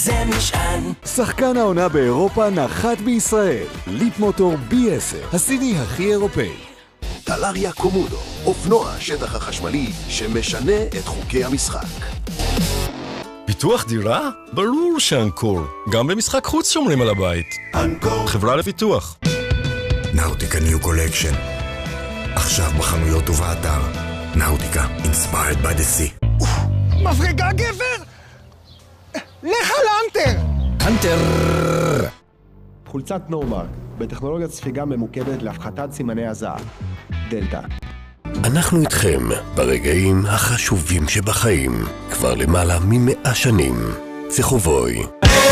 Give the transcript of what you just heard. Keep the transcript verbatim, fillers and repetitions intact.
זה משען. שחקן העונה באירופה נחת בישראל. ליפ מוטור בי עשר, ה-סי די הכי אירופאי. טלריה קומודו, אופנוע השטח החשמלי שמשנה את חוקי המשחק. פיתוח דירה? ברור שאנקור. גם במשחק חוץ שומרים על הבית. אנקור. חברה לפיתוח. נאוטיקה ניו קולקשן. עכשיו בחנויות ובאתר. נאוטיקה, inspired by the sea. מברגה גבר? לך לאנטר! אנטר! חולצת נורמרק, בטכנולוגיית ספיגה ממוקדת להפחתת סימני הזעה. דלטה. אנחנו איתכם ברגעים החשובים שבחיים, כבר למעלה ממאה שנים. צחובוי,